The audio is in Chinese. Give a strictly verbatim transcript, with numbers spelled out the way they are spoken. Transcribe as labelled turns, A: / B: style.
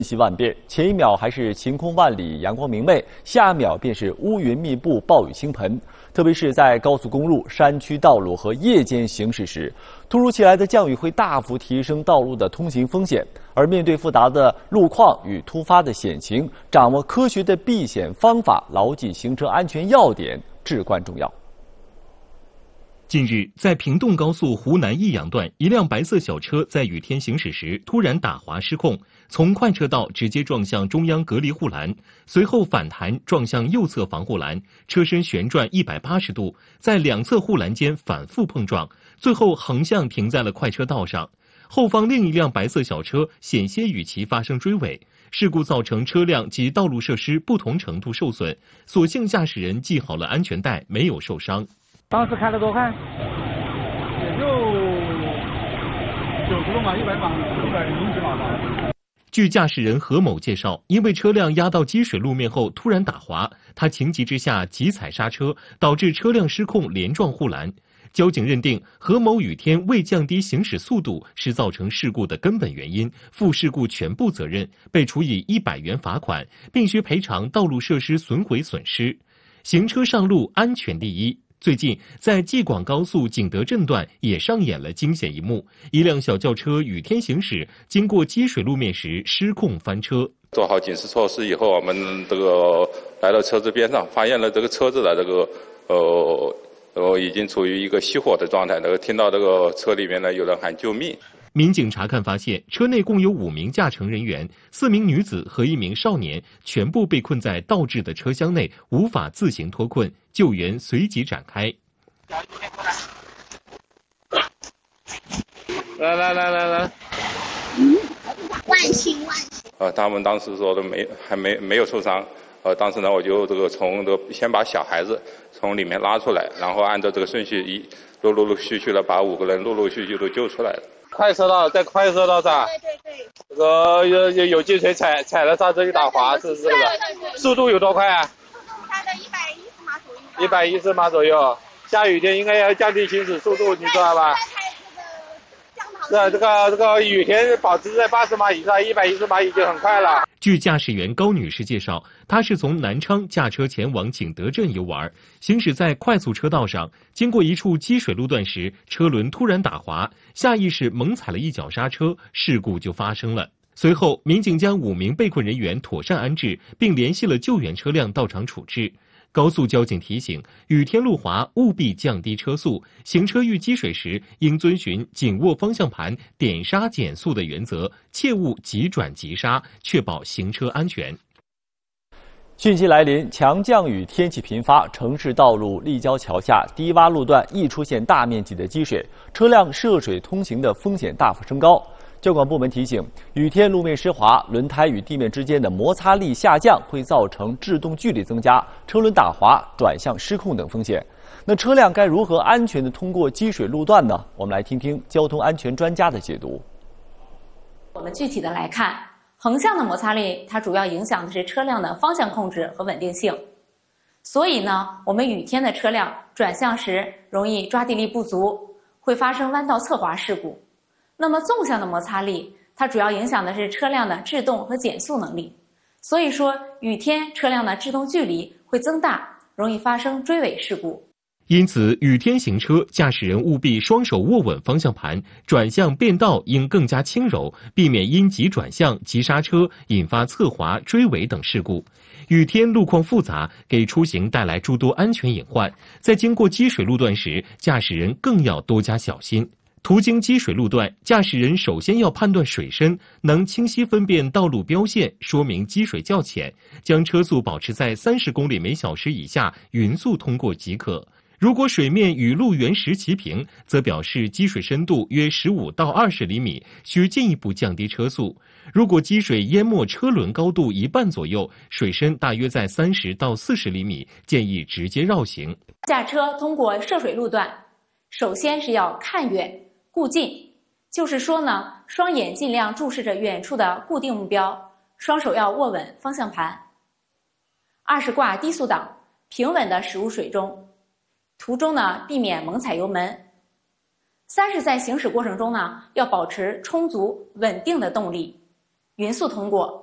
A: 瞬息万变，前一秒还是晴空万里、阳光明媚，下一秒便是乌云密布、暴雨倾盆。特别是在高速公路、山区道路和夜间行驶时，突如其来的降雨会大幅提升道路的通行风险。而面对复杂的路况与突发的险情，掌握科学的避险方法，牢记行车安全要点至关重要。
B: 近日，在平洞高速湖南益阳段，一辆白色小车在雨天行驶时突然打滑失控，从快车道直接撞向中央隔离护栏，随后反弹撞向右侧防护栏，车身旋转一百八十度，在两侧护栏间反复碰撞，最后横向停在了快车道上。后方另一辆白色小车险些与其发生追尾，事故造成车辆及道路设施不同程度受损，所幸驾驶人系好了安全带，没有受伤。
C: 当时开了多快？也就九十多码，一百码，一百零几码吧。
B: 据驾驶人何某介绍，因为车辆压到积水路面后突然打滑，他情急之下急踩刹车，导致车辆失控连撞护栏。交警认定何某雨天未降低行驶速度是造成事故的根本原因，负事故全部责任，被处以一百元罚款，并需赔偿道路设施损毁损失。行车上路，安全第一。最近，在济广高速景德镇段也上演了惊险一幕，一辆小轿车雨天行驶，经过积水路面时失控翻车。
D: 做好警示措施以后，我们这个来到车子边上，发现了这个车子的这个呃呃已经处于一个熄火的状态，那个听到这个车里面呢有人喊救命。
B: 民警查看发现，车内共有五名驾乘人员，四名女子和一名少年全部被困在倒置的车厢内，无法自行脱困，救援随即展开。
C: 来来来来来，
E: 嗯，万幸万幸。
D: 呃，他们当时说的没还没没有受伤。呃，当时呢，我就这个从这个先把小孩子从里面拉出来，然后按照这个顺序一陆陆陆续续的把五个人陆陆续续都救出来了。
C: 快车道在快车道上，
E: 对对对，
C: 这个有有有进水踩踩了刹车就打滑，是不是这个？速度有多快啊？
E: 速度开到一百一十码左右。
C: 一百一十码左右。下雨天应该要降低行驶速度，你知道吧？是啊，这个这个雨天保持在八十码以上，一百一十码已经很快了。
B: 据驾驶员高女士介绍，她是从南昌驾车前往景德镇游玩，行驶在快速车道上，经过一处积水路段时，车轮突然打滑，下意识猛踩了一脚刹车，事故就发生了。随后，民警将五名被困人员妥善安置，并联系了救援车辆到场处置。高速交警提醒，雨天路滑务必降低车速，行车遇积水时应遵循紧握方向盘、点刹减速的原则，切勿急转急刹，确保行车安全。
A: 汛期来临，强降雨天气频发，城市道路立交桥下低洼路段易出现大面积的积水，车辆涉水通行的风险大幅升高。交管部门提醒，雨天路面湿滑，轮胎与地面之间的摩擦力下降，会造成制动距离增加、车轮打滑、转向失控等风险。那车辆该如何安全地通过积水路段呢？我们来听听交通安全专家的解读。
F: 我们具体的来看，横向的摩擦力，它主要影响的是车辆的方向控制和稳定性。所以呢，我们雨天的车辆转向时容易抓地力不足，会发生弯道侧滑事故。那么纵向的摩擦力，它主要影响的是车辆的制动和减速能力。所以说，雨天车辆的制动距离会增大，容易发生追尾事故。
B: 因此，雨天行车，驾驶人务必双手握稳方向盘，转向变道应更加轻柔，避免因急转向、急刹车引发侧滑、追尾等事故。雨天路况复杂，给出行带来诸多安全隐患，在经过积水路段时，驾驶人更要多加小心。途经积水路段，驾驶人首先要判断水深，能清晰分辨道路标线，说明积水较浅，将车速保持在三十公里每小时以下，匀速通过即可。如果水面与路原石齐平，则表示积水深度约十五到二十厘米，需进一步降低车速。如果积水淹没车轮高度一半左右，水深大约在三十到四十厘米，建议直接绕行。
F: 驾车通过涉水路段，首先是要看远顾近，就是说呢，双眼尽量注视着远处的固定目标，双手要握稳方向盘。二是挂低速档，平稳地驶入水中，途中呢避免猛踩油门。三是在行驶过程中呢，要保持充足稳定的动力，匀速通过。